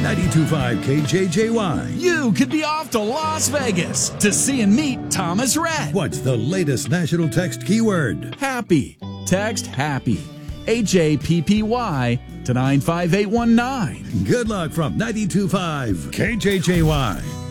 92.5 KJJY. You could be off to Las Vegas to see and meet Thomas Rhett. What's the latest national text keyword? Happy. Text HAPPY. HAPPY to 95819. Good luck from 92.5 KJJY.